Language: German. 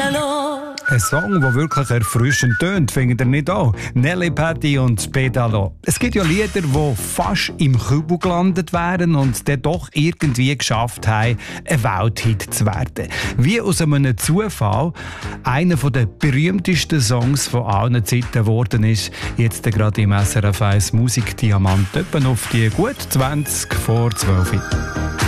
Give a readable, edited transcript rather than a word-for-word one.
Pedalo. Ein Song, der wirklich erfrischend tönt, findet ihr nicht auch? Nelly Patti und Pedalo. Es gibt ja Lieder, die fast im Kübel gelandet wären und dann doch irgendwie geschafft haben, ein Welthit zu werden. Wie aus einem Zufall einer der berühmtesten Songs von allen Zeiten geworden ist, jetzt gerade im SRF 1 Musikdiamant, etwa auf die gut 20 vor 12.